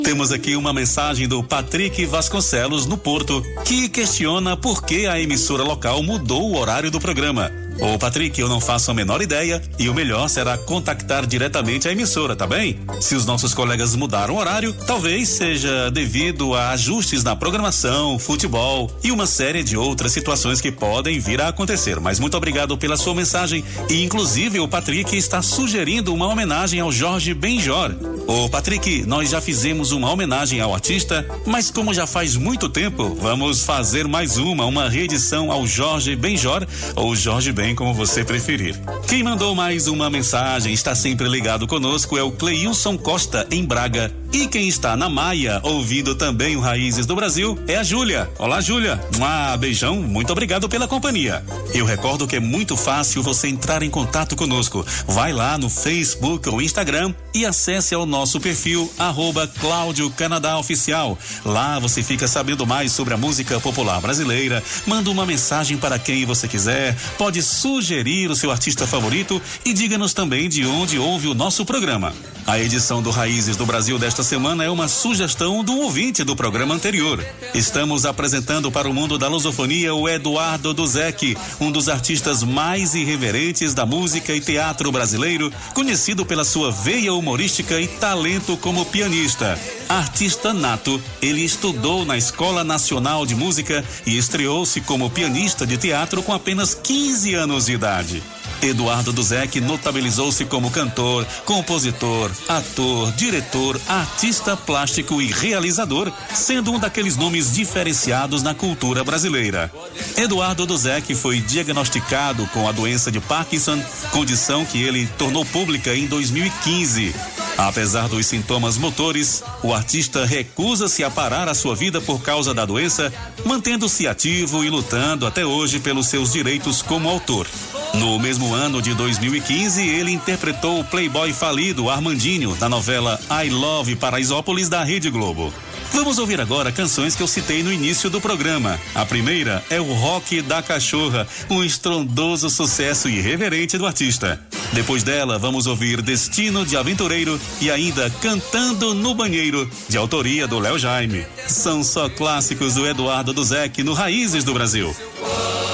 Temos aqui uma mensagem do Patrick Vasconcelos, no Porto, que questiona por que a emissora local mudou o horário do programa. Ô Patrick, eu não faço a menor ideia e o melhor será contactar diretamente a emissora, tá bem? Se os nossos colegas mudaram o horário, talvez seja devido a ajustes na programação, futebol e uma série de outras situações que podem vir a acontecer. Mas muito obrigado pela sua mensagem e inclusive o Patrick está sugerindo uma homenagem ao Jorge Benjor. Ô Patrick, nós já fizemos uma homenagem ao artista, mas como já faz muito tempo, vamos fazer mais uma reedição ao Jorge Benjor ou Jorge Ben, como você preferir. Quem mandou mais uma mensagem, está sempre ligado conosco, é o Cleilson Costa, em Braga. E quem está na Maia, ouvindo também o Raízes do Brasil, é a Júlia. Olá, Júlia. Beijão, muito obrigado pela companhia. Eu recordo que é muito fácil você entrar em contato conosco. Vai lá no Facebook ou Instagram e acesse ao nosso perfil @Cláudio Canadá Oficial. Lá você fica sabendo mais sobre a música popular brasileira, manda uma mensagem para quem você quiser, pode sugerir o seu artista favorito e diga-nos também de onde ouve o nosso programa. A edição do Raízes do Brasil desta semana é uma sugestão do ouvinte do programa anterior. Estamos apresentando para o mundo da lusofonia o Eduardo Duzec, um dos artistas mais irreverentes da música e teatro brasileiro, conhecido pela sua veia humorística e talento como pianista. Artista nato, ele estudou na Escola Nacional de Música e estreou-se como pianista de teatro com apenas 15 anos de idade. Eduardo Duzec notabilizou-se como cantor, compositor, ator, diretor, artista plástico e realizador, sendo um daqueles nomes diferenciados na cultura brasileira. Eduardo Duzec foi diagnosticado com a doença de Parkinson, condição que ele tornou pública em 2015. Apesar dos sintomas motores, o artista recusa-se a parar a sua vida por causa da doença, mantendo-se ativo e lutando até hoje pelos seus direitos como autor. No mesmo ano de 2015, ele interpretou o playboy falido Armandinho na novela I Love Paraisópolis da Rede Globo. Vamos ouvir agora canções que eu citei no início do programa. A primeira é o Rock da Cachorra, um estrondoso sucesso irreverente do artista. Depois dela, vamos ouvir Destino de Aventureiro e ainda Cantando no Banheiro, de autoria do Léo Jaime. São só clássicos do Eduardo Duzec no Raízes do Brasil.